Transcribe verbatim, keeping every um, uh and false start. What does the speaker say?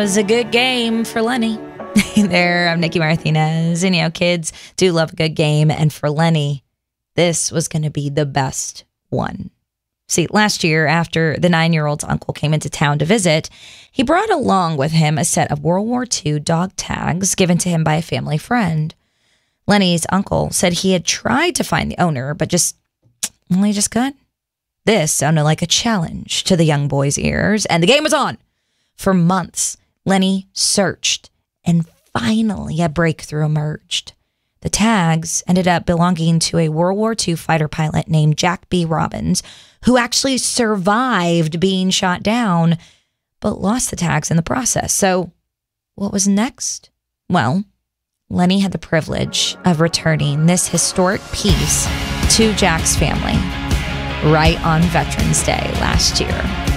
was a good game for Lenny. There, I'm Nikki Martinez. And, you know, kids do love a good game. And for Lenny, this was going to be the best one. See, last year, after the nine-year-old's uncle came into town to visit, he brought along with him a set of World War Two dog tags given to him by a family friend. Lenny's uncle said he had tried to find the owner, but just, well, he just couldn't. This sounded like a challenge to the young boy's ears, and the game was on. For months, Lenny searched, and finally a breakthrough emerged. The tags ended up belonging to a World War Two fighter pilot named Jack B. Robbins, who actually survived being shot down, but lost the tags in the process. So what was next? Well, Lenny had the privilege of returning this historic piece to Jack's family right on Veterans Day last year.